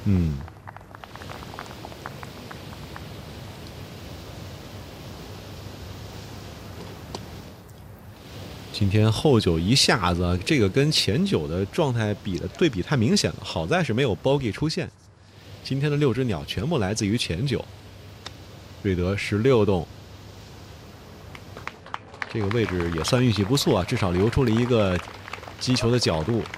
嗯。今天后九一下子，这个跟前九的状态对比太明显了。好在是没有 bogey 出现。今天的6只鸟全部来自于前九。瑞德16洞，这个位置也算运气不错啊，至少留出了一个击球的角度。